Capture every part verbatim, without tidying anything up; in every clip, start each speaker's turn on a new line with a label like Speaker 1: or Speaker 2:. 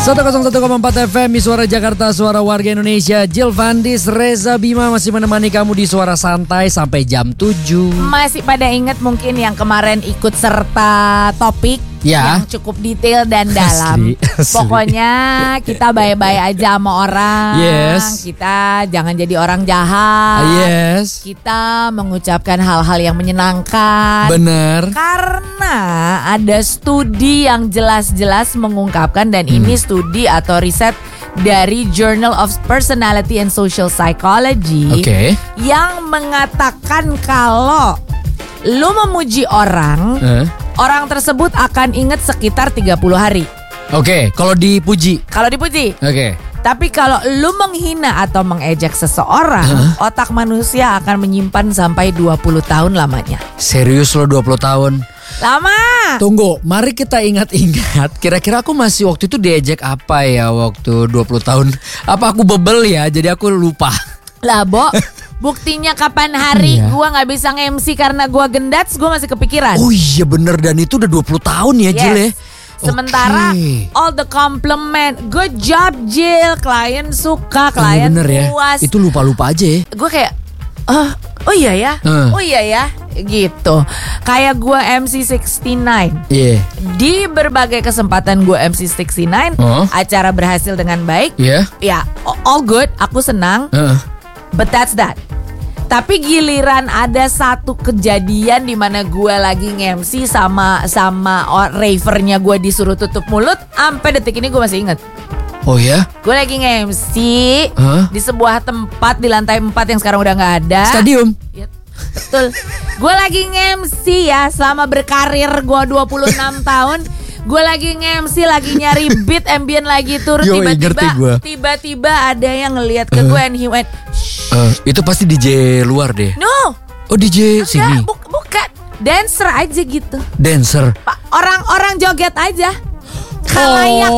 Speaker 1: seratus satu koma empat F M, Suara Jakarta, Suara Warga Indonesia. Jill Vandis, Reza Bima masih menemani kamu di Suara Santai sampai jam tujuh.
Speaker 2: Masih pada ingat mungkin yang kemarin ikut serta topik
Speaker 1: ya,
Speaker 2: yang cukup detail dan dalam.
Speaker 1: Asli, asli.
Speaker 2: Pokoknya kita baik-baik aja sama orang.
Speaker 1: Yes.
Speaker 2: Kita jangan jadi orang jahat.
Speaker 1: Yes.
Speaker 2: Kita mengucapkan hal-hal yang menyenangkan.
Speaker 1: Bener.
Speaker 2: Karena ada studi yang jelas-jelas mengungkapkan, dan
Speaker 1: Hmm.
Speaker 2: ini studi atau riset dari Journal of Personality and Social Psychology,
Speaker 1: Oke.
Speaker 2: yang mengatakan kalau lu memuji orang,
Speaker 1: Eh.
Speaker 2: orang tersebut akan ingat sekitar tiga puluh hari.
Speaker 1: Oke, kalau dipuji.
Speaker 2: Kalau dipuji.
Speaker 1: Oke.
Speaker 2: Tapi kalau lu menghina atau mengejek seseorang, otak manusia akan menyimpan sampai dua puluh tahun lamanya.
Speaker 1: Serius lo dua puluh tahun?
Speaker 2: Lama.
Speaker 1: Tunggu, mari kita ingat-ingat. Kira-kira aku masih waktu itu diejek apa ya waktu dua puluh tahun? Apa aku bebel ya? Jadi aku lupa.
Speaker 2: Lah, Bo. Buktinya kapan hari
Speaker 1: Iya.
Speaker 2: gua nggak bisa nge-M C karena gua gendats, gua masih kepikiran.
Speaker 1: Oh iya bener, dan itu udah dua puluh tahun ya,
Speaker 2: Yes.
Speaker 1: Jill ya.
Speaker 2: Sementara
Speaker 1: Oke.
Speaker 2: all the compliment, good job Jill, klien suka,
Speaker 1: Oh,
Speaker 2: klien
Speaker 1: bener ya.
Speaker 2: puas.
Speaker 1: Itu lupa-lupa aja ya.
Speaker 2: Gue kayak, oh, oh iya ya,
Speaker 1: Hmm.
Speaker 2: oh iya ya, gitu. Kayak gue M C enam puluh sembilan.
Speaker 1: Iya.
Speaker 2: Di berbagai kesempatan gue M C enam puluh sembilan,
Speaker 1: Oh.
Speaker 2: acara berhasil dengan baik.
Speaker 1: Iya.
Speaker 2: Ya, all good, aku senang.
Speaker 1: Heeh.
Speaker 2: But that's that. Tapi giliran ada satu kejadian di mana gue lagi nge-M C sama sama or- ravernya gue disuruh tutup mulut, sampai detik ini gue masih inget.
Speaker 1: Oh ya?
Speaker 2: Gue lagi nge-M C
Speaker 1: Hah?
Speaker 2: di sebuah tempat di lantai empat yang sekarang udah nggak ada.
Speaker 1: Stadium.
Speaker 2: Ya, betul. Gue lagi nge-M C ya selama berkarir gue dua puluh enam tahun. Gue lagi nge-M C, lagi nyari beat, ambient lagi turun.
Speaker 1: Yoi, ngerti gua.
Speaker 2: Tiba-tiba Tiba-tiba ada yang ngelihat ke gue, and he went, shh.
Speaker 1: Eh, itu pasti D J luar deh.
Speaker 2: No,
Speaker 1: Oh D J sini.
Speaker 2: enggak, bu- bukan. Dancer aja gitu.
Speaker 1: Dancer.
Speaker 2: Pak, orang-orang joget aja. Khalayak.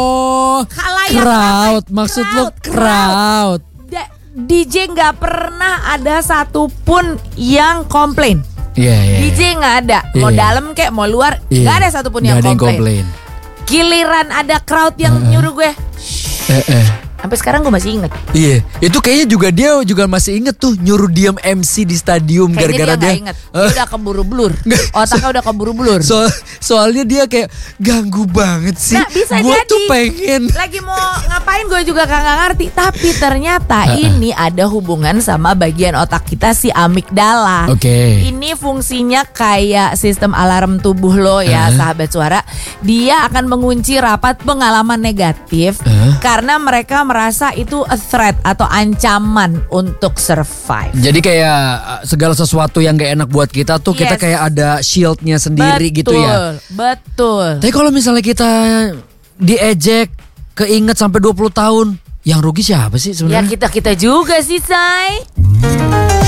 Speaker 1: Oh,
Speaker 2: Khalayak
Speaker 1: crowd.
Speaker 2: ramai.
Speaker 1: Maksud lo
Speaker 2: Crowd,
Speaker 1: crowd.
Speaker 2: Da- D J nggak pernah ada satupun yang komplain.
Speaker 1: Iya, iya.
Speaker 2: D J nggak ada. Mau
Speaker 1: Iya.
Speaker 2: dalam kek, mau luar,
Speaker 1: Iya.
Speaker 2: nggak ada satupun
Speaker 1: Nggak
Speaker 2: yang
Speaker 1: ada yang
Speaker 2: komplain.
Speaker 1: komplain.
Speaker 2: Giliran ada crowd yang nyuruh gue,
Speaker 1: Eh, eh.
Speaker 2: sampai sekarang gue masih inget.
Speaker 1: Iya, itu kayaknya juga dia juga masih inget tuh nyuruh diam M C di stadium
Speaker 2: Kayaknya
Speaker 1: gara-gara
Speaker 2: dia
Speaker 1: dia.
Speaker 2: nggak inget. Dia udah keburu blur. Otaknya udah keburu blur.
Speaker 1: So, soalnya dia kayak ganggu banget sih.
Speaker 2: Nah, bisa
Speaker 1: Gue
Speaker 2: jadi.
Speaker 1: tuh pengen.
Speaker 2: Lagi mau ngapain gue juga kagak ngerti. Tapi ternyata ini ada hubungan sama bagian otak kita, si amigdala.
Speaker 1: Oke.
Speaker 2: Ini fungsinya kayak sistem alarm tubuh lo ya,
Speaker 1: Uh.
Speaker 2: sahabat suara. Dia akan mengunci rapat pengalaman negatif
Speaker 1: Uh.
Speaker 2: karena mereka merasa itu a threat atau ancaman untuk survive.
Speaker 1: Jadi kayak uh, segala sesuatu yang gak enak buat kita tuh kita
Speaker 2: Yes.
Speaker 1: kayak ada shieldnya sendiri gitu ya.
Speaker 2: Betul.
Speaker 1: Tapi kalau misalnya kita diejek, keinget sampai dua puluh tahun, yang rugi siapa sih
Speaker 2: Ya
Speaker 1: sebenarnya?
Speaker 2: kita-kita juga sih, Say.